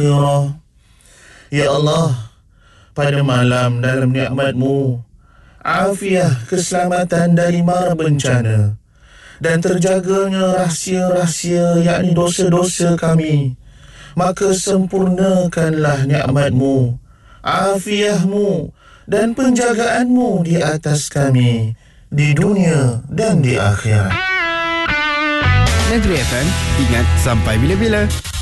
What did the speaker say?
Ya Allah, pada malam dalam nikmat-Mu, afiah keselamatan dari mara bencana dan terjaganya rahsia-rahsia yakni dosa-dosa kami, maka sempurnakanlah nikmat-Mu, afiah-Mu dan penjagaan-Mu di atas kami di dunia dan di akhirat. Negeri FM, ingat sampai bila-bila.